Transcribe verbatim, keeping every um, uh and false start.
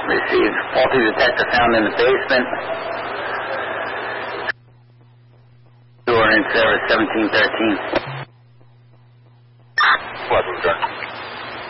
Received. Faulty detector found in the basement. Door in service seventeen thirteen.